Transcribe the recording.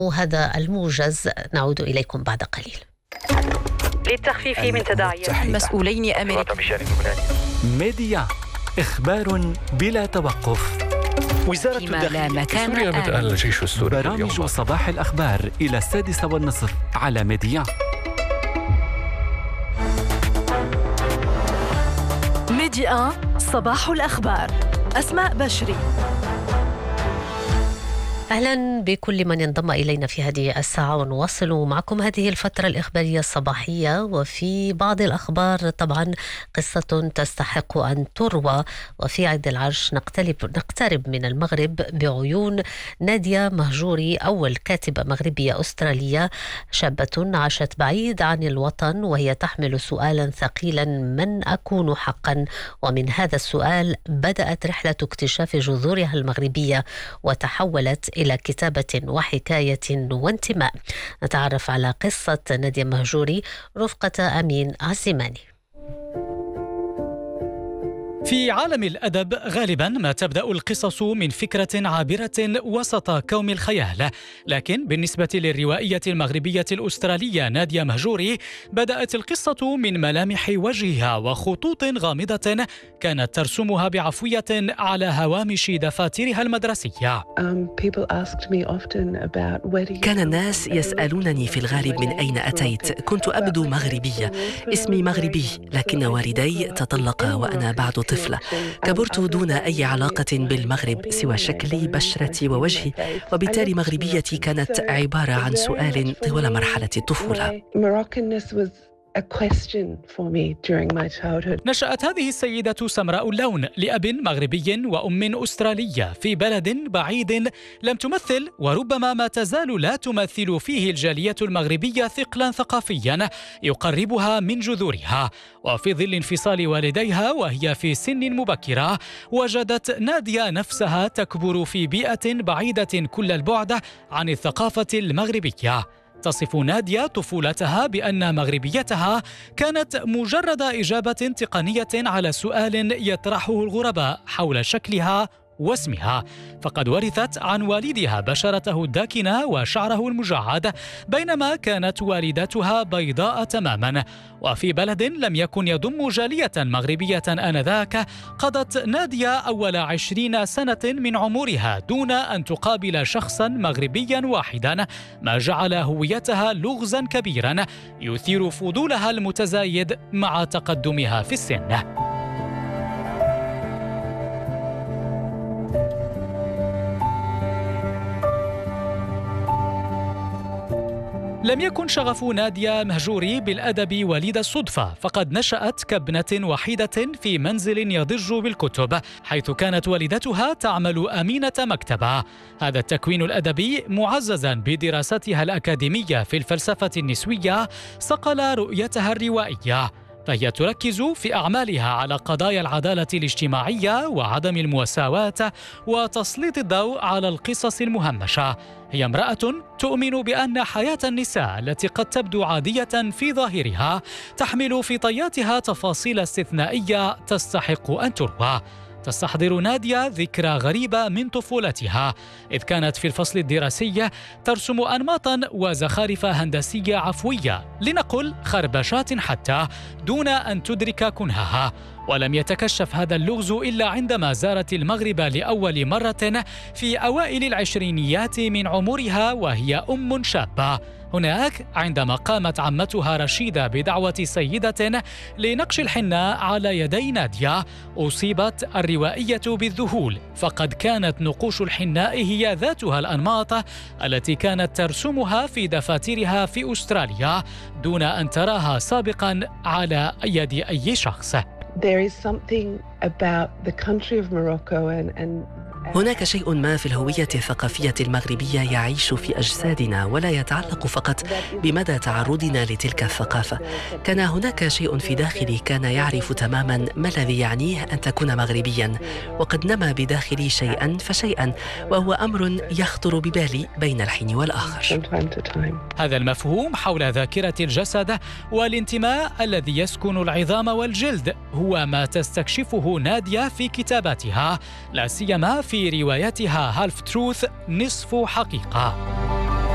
وهذا الموجز. نعود إليكم بعد قليل. للتخفيف من تداعيات المسؤولين أمريكيين. ميديا، إخبار بلا توقف. وزارة الداخلية في سوريا بدأ الجيش السوري برامج صباح الأخبار إلى 6:30 على ميديا. ميديا صباح الأخبار. أسماء بشري. أهلا بكل من ينضم إلينا في هذه الساعة، ونواصل معكم هذه الفترة الإخبارية الصباحية. وفي بعض الأخبار طبعا قصة تستحق أن تروى. وفي عيد العرش نقترب من المغرب بعيون نادية مهجوري، أول كاتبة مغربية أسترالية، شابة عاشت بعيد عن الوطن وهي تحمل سؤالا ثقيلا: من أكون حقا؟ ومن هذا السؤال بدأت رحلة اكتشاف جذورها المغربية وتحولت إلى كتابة وحكاية وانتماء. نتعرف على قصة نادية مهجوري رفقة أمين عسيماني. في عالم الأدب غالبا ما تبدأ القصص من فكرة عابرة وسط كوم الخيال، لكن بالنسبة للروائية المغربية الأسترالية نادية مهجوري بدأت القصة من ملامح وجهها وخطوط غامضة كانت ترسمها بعفوية على هوامش دفاترها المدرسية. كان الناس يسألونني في الغالب من أين أتيت. كنت أبدو مغربية، اسمي مغربي، لكن والدي تطلقا وأنا بعد طفلة. كبرت دون أي علاقة بالمغرب سوى شكلي، بشرتي ووجهي، وبالتالي مغربيتي كانت عبارة عن سؤال طوال مرحلة الطفولة. نشأت هذه السيدة سمراء اللون لأب مغربي وأم أسترالية في بلد بعيد لم تمثل وربما ما تزال لا تمثل فيه الجالية المغربية ثقلا ثقافيا يقربها من جذورها. وفي ظل انفصال والديها وهي في سن مبكرة وجدت نادية نفسها تكبر في بيئة بعيدة كل البعد عن الثقافة المغربية. تصف نادية طفولتها بأن مغربيتها كانت مجرد إجابة تقنية على سؤال يطرحه الغرباء حول شكلها واسمها، فقد ورثت عن والدها بشرته الداكنة وشعره المجعد، بينما كانت والدتها بيضاء تماما. وفي بلد لم يكن يضم جالية مغربية آنذاك، قضت نادية أول 20 سنة من عمرها دون أن تقابل شخصا مغربيا واحدا، ما جعل هويتها لغزا كبيرا يثير فضولها المتزايد مع تقدمها في السن. لم يكن شغف نادية مهجوري بالأدب وليد الصدفة، فقد نشأت كابنة وحيدة في منزل يضج بالكتب، حيث كانت والدتها تعمل أمينة مكتبة. هذا التكوين الأدبي معززا بدراستها الأكاديمية في الفلسفة النسوية صقل رؤيتها الروائية، فهي تركز في أعمالها على قضايا العدالة الاجتماعية وعدم المساواة وتسليط الضوء على القصص المهمشة. هي امرأة تؤمن بأن حياة النساء التي قد تبدو عادية في ظاهرها تحمل في طياتها تفاصيل استثنائية تستحق أن تروى. تستحضر نادية ذكرى غريبة من طفولتها، إذ كانت في الفصل الدراسي ترسم أنماطا وزخارف هندسية عفوية، لنقل خربشات حتى، دون أن تدرك كنهها. ولم يتكشف هذا اللغز إلا عندما زارت المغرب لأول مرة في أوائل العشرينيات من عمرها وهي أم شابة. هناك عندما قامت عمتها رشيدة بدعوة سيدة لنقش الحناء على يدي نادية، أصيبت الروائية بالذهول، فقد كانت نقوش الحناء هي ذاتها الأنماط التي كانت ترسمها في دفاترها في أستراليا دون أن تراها سابقا على يد أي شخص. هناك شيء ما في الهوية الثقافية المغربية يعيش في أجسادنا ولا يتعلق فقط بمدى تعرضنا لتلك الثقافة. كان هناك شيء في داخلي كان يعرف تماما ما الذي يعنيه أن تكون مغربيا، وقد نما بداخلي شيئا فشيئا، وهو أمر يخطر ببالي بين الحين والآخر. هذا المفهوم حول ذاكرة الجسد والانتماء الذي يسكن العظام والجلد هو ما تستكشفه نادية في كتاباتها، لا سيما في روايتها هالف تروث، نصف حقيقة.